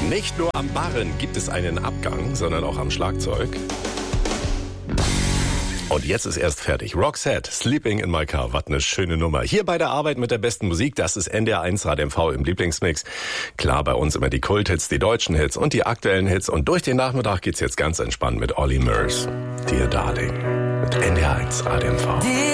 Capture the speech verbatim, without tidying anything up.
Nicht nur am Barren gibt es einen Abgang, sondern auch am Schlagzeug. Und jetzt ist erst fertig. Roxette, Sleeping in My Car. Was eine schöne Nummer. Hier bei der Arbeit mit der besten Musik. Das ist N D R eins Radio M V im Lieblingsmix. Klar, bei uns immer die Kulthits, die deutschen Hits und die aktuellen Hits. Und durch den Nachmittag geht's jetzt ganz entspannt mit Olly Murs. Dear Darling. Mit N D R eins Radio M V.